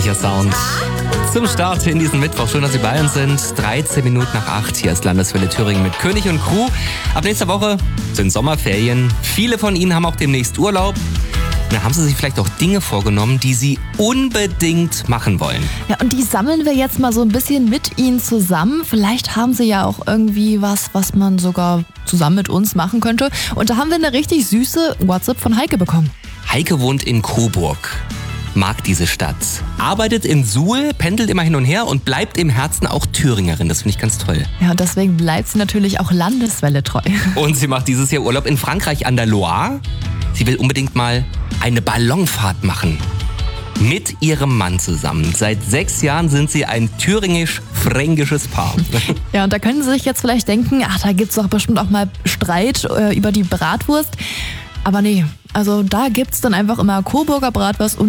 herrlicher Sound. Zum Start in diesen Mittwoch. Schön, dass Sie bei uns sind. 13 Minuten nach 8. Hier ist Landeswelle Thüringen mit König und Crew. Ab nächster Woche sind Sommerferien. Viele von Ihnen haben auch demnächst Urlaub. Da haben Sie sich vielleicht auch Dinge vorgenommen, die Sie unbedingt machen wollen. Ja, und die sammeln wir jetzt mal so ein bisschen mit Ihnen zusammen. Vielleicht haben Sie ja auch irgendwie was man sogar zusammen mit uns machen könnte. Und da haben wir eine richtig süße WhatsApp von Heike bekommen. Heike wohnt in Coburg, mag diese Stadt, arbeitet in Suhl, pendelt immer hin und her und bleibt im Herzen auch Thüringerin. Das finde ich ganz toll. Ja, und deswegen bleibt sie natürlich auch Landeswelle treu. Und sie macht dieses Jahr Urlaub in Frankreich an der Loire. Sie will unbedingt mal eine Ballonfahrt machen. Mit ihrem Mann zusammen. Seit 6 Jahren sind sie ein thüringisch-fränkisches Paar. Ja, und da können Sie sich jetzt vielleicht denken, da gibt's doch bestimmt auch mal Streit über die Bratwurst. Aber nee, also da gibt's dann einfach immer Coburger Bratwurst und